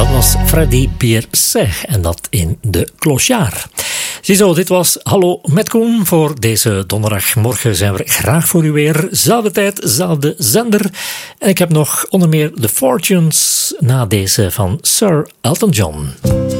Dat was Freddy Pierce en dat in De Clochard. Ziezo, dit was Hallo met Koen voor deze donderdag. Morgen zijn we graag voor u weer. Zelfde tijd, zelfde zender. En ik heb nog onder meer The Fortunes na deze van Sir Elton John.